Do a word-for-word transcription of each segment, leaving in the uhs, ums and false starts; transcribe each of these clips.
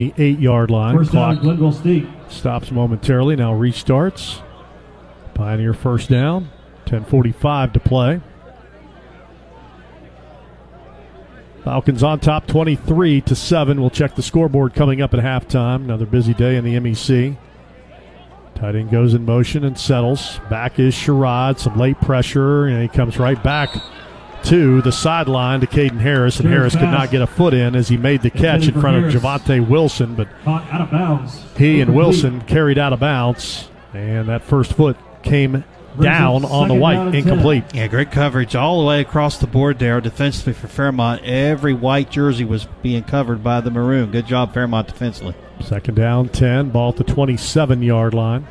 eight-yard line. First down, Glenville State. Stops momentarily, now restarts. Pioneer first down, ten forty-five to play. Falcons on top twenty-three to seven. We'll check the scoreboard coming up at halftime. Another busy day in the M E C. Tight end goes in motion and settles. Back is Sherrod. Some late pressure, and he comes right back to the sideline to Caden Harris, and Harris could not get a foot in as he made the catch in front of Javante Wilson, but out of bounds. He and Wilson carried out of bounds, and that first foot came down on the white, incomplete. Yeah, great coverage all the way across the board there defensively for Fairmont. Every white jersey was being covered by the maroon. Good job, Fairmont, defensively. Second down, ten, ball at the twenty-seven-yard line.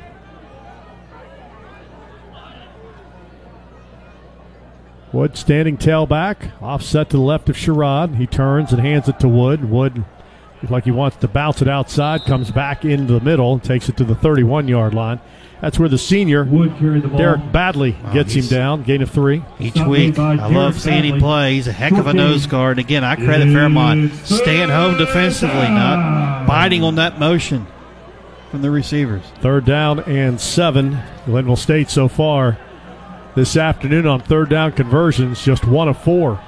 Wood standing tailback, offset to the left of Sherrod. He turns and hands it to Wood. Wood looks like he wants to bounce it outside, comes back into the middle, takes it to the thirty-one-yard line. That's where the senior, Wood carried the ball. Derek Badley, Wow, gets him down, gain of three. Each week, I love seeing him play. He's a heck of a nose guard. Again, I credit Fairmont staying home defensively, not biting on that motion from the receivers. Third down and seven. Glenville State so far this afternoon on third down conversions, just one of four.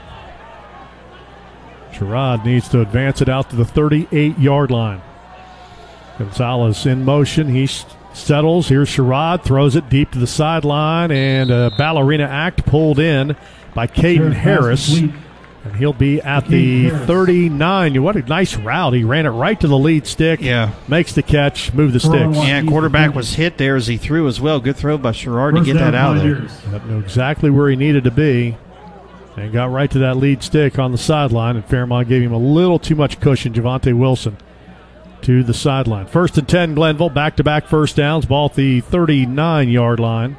Sherrod needs to advance it out to the thirty-eight-yard line. Gonzalez in motion. He settles. Here's Sherrod. Throws it deep to the sideline, and a ballerina act pulled in by Caden Harris. And he'll be at the thirty-nine. What a nice route. He ran it right to the lead stick. Yeah. Makes the catch, move the sticks. Yeah, quarterback was hit there as he threw as well. Good throw by Sherrod to get that out of there. Yep, knew exactly where he needed to be. And got right to that lead stick on the sideline. And Fairmont gave him a little too much cushion. Javante Wilson to the sideline. First and ten, Glenville. Back-to-back first downs. Ball at the thirty-nine-yard line.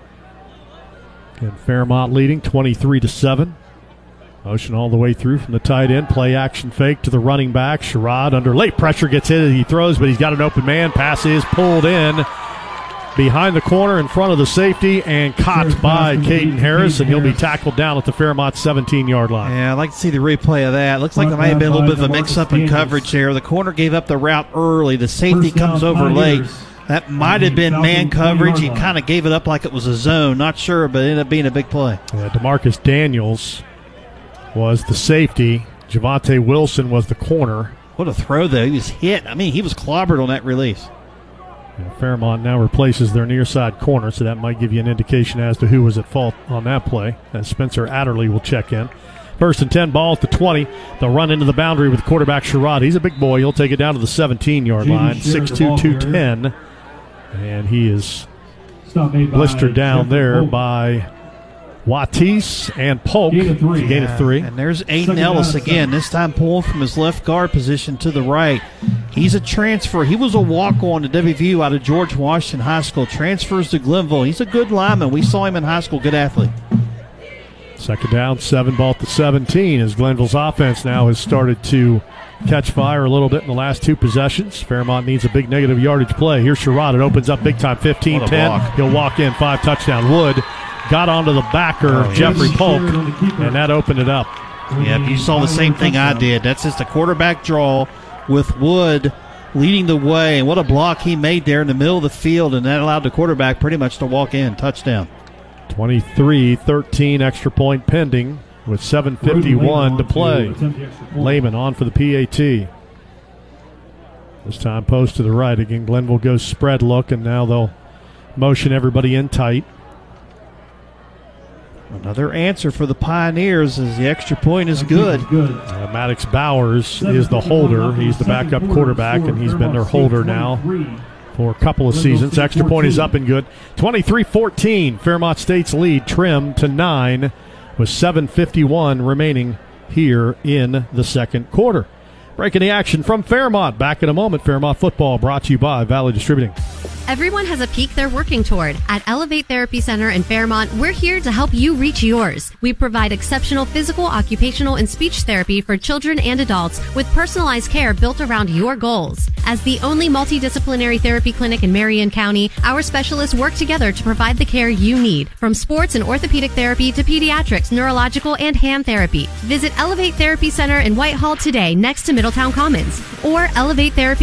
And Fairmont leading twenty-three to seven. Motion all the way through from the tight end. Play action fake to the running back. Sherrod under late pressure gets hit as he throws, but he's got an open man. Pass is pulled in behind the corner in front of the safety and caught by Caden Harris, and he'll be tackled down at the Fairmont seventeen-yard line. Yeah, I'd like to see the replay of that. Looks like there may have been a little bit of a mix-up in coverage there. The corner gave up the route early. The safety comes over late. That might have been man coverage. He kind of gave it up like it was a zone. Not sure, but it ended up being a big play. Yeah, DeMarcus Daniels was the safety. Javante Wilson was the corner. What a throw, though. He was hit. I mean, he was clobbered on that release. And Fairmont now replaces their near side corner, so that might give you an indication as to who was at fault on that play. As Spencer Adderley will check in. First and ten, ball at the twenty. They'll run into the boundary with quarterback Sherrod. He's a big boy. He'll take it down to the seventeen-yard line, six two, two ten. And he is blistered down there by Watis and Polk. Gain of three. Gain of three. And there's Aiden Ellis again, this time pulling from his left guard position to the right. He's a transfer. He was a walk-on to W V U out of George Washington High School. Transfers to Glenville. He's a good lineman. We saw him in high school. Good athlete. Second down, seven, ball at the seventeen, as Glenville's offense now has started to catch fire a little bit in the last two possessions. Fairmont needs a big negative yardage play. Here's Sherrod. It opens up big time, fifteen ten. He'll walk in, five touchdown. Wood got onto the backer of oh, Jeffrey Polk, and that opened it up. Yep, you saw the same thing I did. That's just a quarterback draw with Wood leading the way. And what a block he made there in the middle of the field, and that allowed the quarterback pretty much to walk in. Touchdown. twenty-three thirteen, extra point pending with seven fifty-one to play. Lehman on for the P A T. This time post to the right. Again, Glenville goes spread look, and now they'll motion everybody in tight. Another answer for the Pioneers as the extra point is good. Uh, Maddox Bowers is the holder. He's the backup quarterback, and he's been their holder now for a couple of seasons. Extra point is up and good. twenty-three fourteen, Fairmont State's lead trimmed to nine with seven fifty-one remaining here in the second quarter. Breaking the action from Fairmont. Back in a moment. Fairmont football brought to you by Valley Distributing. Everyone has a peak they're working toward. At Elevate Therapy Center in Fairmont, we're here to help you reach yours. We provide exceptional physical, occupational, and speech therapy for children and adults with personalized care built around your goals. As the only multidisciplinary therapy clinic in Marion County, our specialists work together to provide the care you need, from sports and orthopedic therapy to pediatrics, neurological, and hand therapy. Visit Elevate Therapy Center in Whitehall today, next to Middletown Commons, or Elevate Therapy